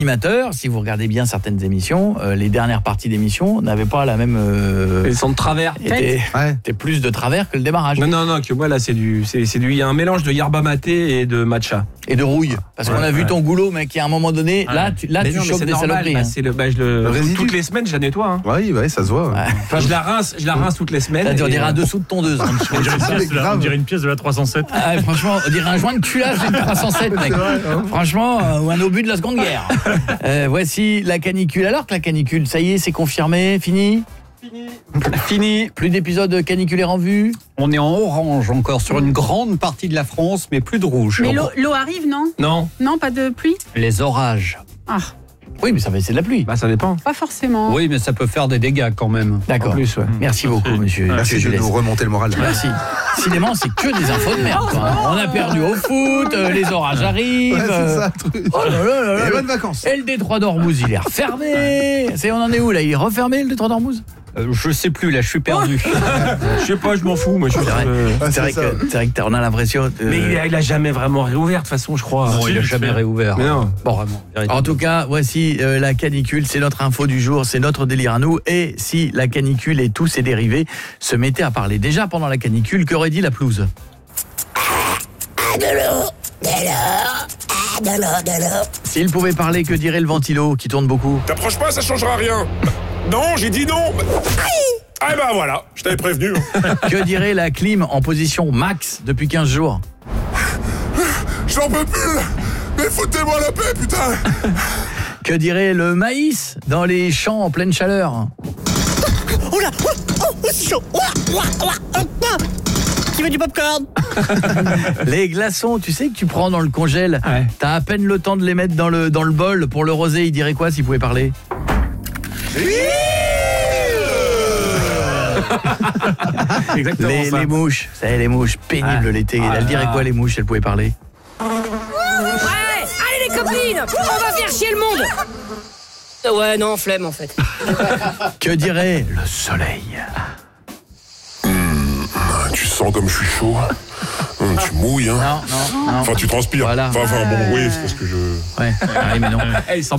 animateurs, si vous regardez bien certaines émissions, les dernières parties d'émissions n'avaient pas la même... Ils sont de travers. C'était plus de travers que le démarrage. Non, que moi là il y a un mélange de yerba maté et de matcha. Et de rouille. Parce qu'on a vu ton goulot, mec, à un moment donné, là tu chopes des saloperies. Toutes les semaines, je la nettoie. Hein. Oui, ça se voit. Ouais. Enfin, je la rince toutes les semaines. On dirait un dessous de tondeuse. On dirait une pièce de la 307. Franchement, on dirait un joint de culasse d'une 307, mec. Franchement, ou un obus de la Seconde Guerre. Voici la canicule. Alors que la canicule, ça y est, c'est confirmé, fini. Plus d'épisodes caniculaires en vue. On est en orange encore sur une grande partie de la France, mais plus de rouge. Mais l'eau arrive, non ? Non, pas de pluie ? Les orages. Ah. Oui, mais ça va c'est de la pluie. Ça dépend. Pas forcément. Oui, mais ça peut faire des dégâts quand même. D'accord. Merci beaucoup, monsieur. Merci de nous remonter le moral. Merci. Cinéma, c'est que des infos de merde. On a perdu au foot, les orages arrivent. Ouais, c'est ça, le truc. Oh là là là. Et bonnes vacances. Et le détroit d'Ormuz, il est refermé. On en est où là ? Il est refermé le détroit d'Ormuz ? Je sais plus, là, je suis perdu. Je sais pas, je m'en fous. Moi, c'est vrai que on a l'impression. Mais il a jamais vraiment réouvert de toute façon, je crois. Non, il a jamais réouvert. Mais non. Bon, vraiment. En tout cas, voici la canicule, c'est notre info du jour, c'est notre délire à nous. Et si la canicule et tous ses dérivés se mettaient à parler déjà pendant la canicule, qu'aurait dit la pelouse ? S'il pouvait parler, que dirait le ventilo qui tourne beaucoup ? T'approches pas, ça changera rien. Non, j'ai dit non. Ah ben voilà, je t'avais prévenu. Que dirait la clim en position max depuis 15 jours ? J'en peux plus. Mais foutez-moi la paix, putain. Que dirait le maïs dans les champs en pleine chaleur ? Oula, c'est chaud. Qui veut du popcorn? Les glaçons, tu sais que tu prends dans le congèle, t'as à peine le temps de les mettre dans le bol pour le rosé, il dirait quoi s'il pouvait parler ? Exactement les mouches, vous savez, les mouches, pénibles l'été. Elle dirait quoi les mouches, elles pouvaient parler ? Allez les copines, on va faire chier le monde. Ouais, non, flemme en fait. Que dirait le soleil ? Tu sens comme je suis chaud. Tu mouilles, hein. Non. Enfin, tu transpires. Voilà. Enfin, bon, oui, c'est parce que je... Ouais, mais non. Il sent